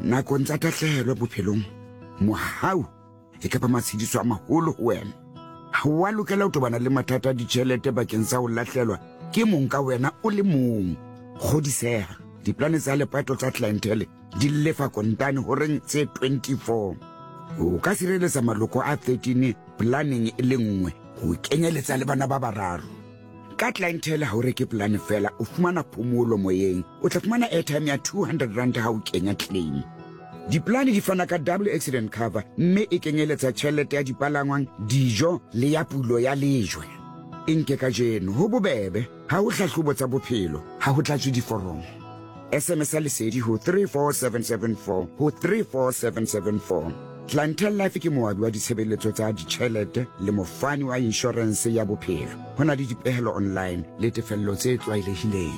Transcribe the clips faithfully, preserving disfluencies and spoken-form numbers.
nakong tsa tatlhehelo bophelong mohau e ka ba matshediso a maholo ho wena ha wa lokela ho tobana le mathata a ditjhelete bakeng sa ho lahlelwa ke mong ka wena o le mong kgodiseha diplane tsa lepato tsa clientele di lefa kontane horeng tse twenty-four o ka sireletsa maloko a thirteen planning e le nngwe ho kenyeletsa le bana ba bararo ka clientele ha o reke plan fela o fumana phomolo moyeng o tla fumana airtime ya two hundred rand ha o kenya claim diplane di fana ka double accident cover mme e kenyeletsa tjhelete ya dipalangwang dijo le ya pulo ya lejwe inke ka jeno ho bobebe ha o hlahlobo tsa bophelo ha ho tlatswe diforomo S M S lesedi ho three four seven seven four ho three four seven seven four Clientele Life ke moabi wa ditshebeletso tsa ditjhelete le mofani wa insurance ya bophelo hona le dipehelo online le tefello tse tlwaelehileng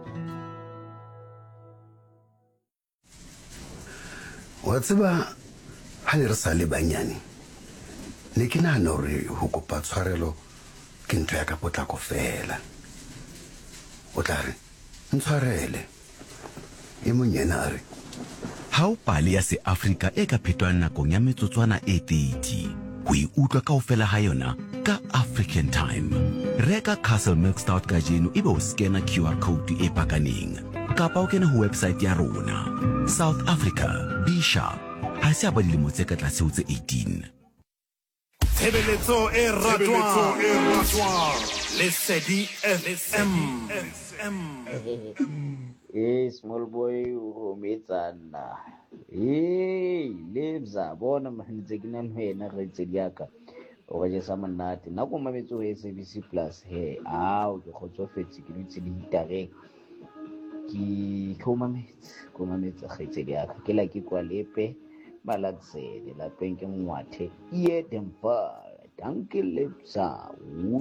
wa tseba ha le re sa le banyane ne ke nahana hore ho kopa tshwarelo ke ntho ya ka potlako fela o tla re ntshwarele e monyena a re ha o pale ya se-Afrika e ka phetwang nakong ya metsotswana e thirty ho e utlwa kaofela ha yona ka African Time reka Castle Milk Stout ka jeno ebe o scanner Q R code e pakaneng kapa o kena ho website ya rona South Africa be sharp ha se ba dilemo tse ka tlase ho tse eighteen Tshebeletso e ratwang Lesedi F M Hey, small boy, umetsana. Hey, lebza bona mahnitse ke nang wena re tsedi yaka. O ga jesa monate. Na go mametso e S A B C Plus he. Ah, o ke khotsofetse ke dutse di hitare. Ki khomametse, khomametse ga tsedi yaka. Ke la ke kwa lepe malatsele la penke ngwathe. Ie dempa. Danke lebza.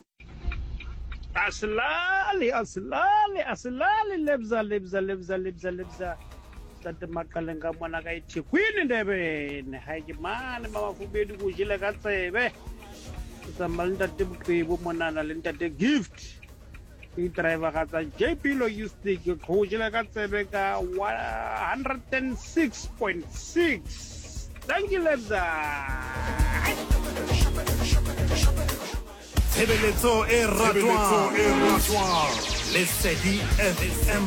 Aslali, aslali, aslali, lebza, lebza, lebza, lebza, lebza. Tate makalenga mwana ka ithekwini ndebene. Haike mane mama fubedu kujile ka tsebe. Tsamala ntate Bukhwebo monana le ntate Gift. I driver ka tsa J P Logistics kujile ka tsebe ka one oh six point six. Thank you lebza. Tshebeletso e ratwang Lesedi F M